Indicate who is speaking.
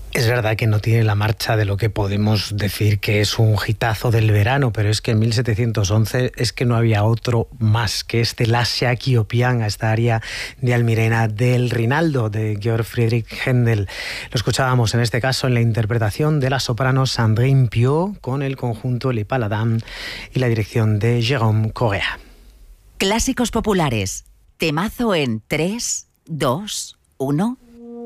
Speaker 1: Es verdad que no tiene la marcha de lo que podemos decir que es un hitazo del verano, pero es que en 1711 es que no había otro más que este Lascia Chiopian, a esta aria de Almirena del Rinaldo de Georg Friedrich Händel. Lo escuchábamos en este caso en la interpretación de la soprano Sandrine Piau con el conjunto Le Paladin y la dirección de Jérôme Correa.
Speaker 2: Clásicos populares, temazo en 3, 2, 1...